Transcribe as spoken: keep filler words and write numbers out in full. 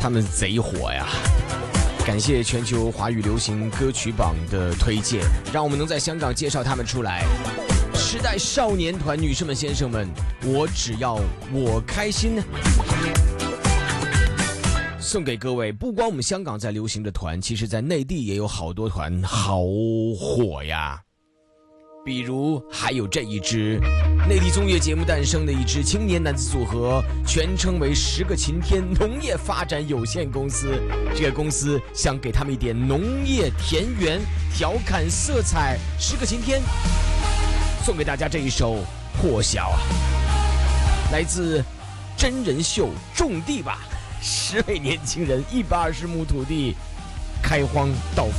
他们贼火呀！感谢全球华语流行歌曲榜的推荐，让我们能在香港介绍他们出来。时代少年团，女士们、先生们，我只要我开心。送给各位，不光我们香港在流行的团，其实在内地也有好多团好火呀。比如还有这一支内地综艺节目诞生的一支青年男子组合，全称为十个晴天农业发展有限公司。这个公司想给他们一点农业田园调侃色彩。十个晴天送给大家这一首破晓啊，来自真人秀种地吧，十位年轻人一百二十亩土地开荒到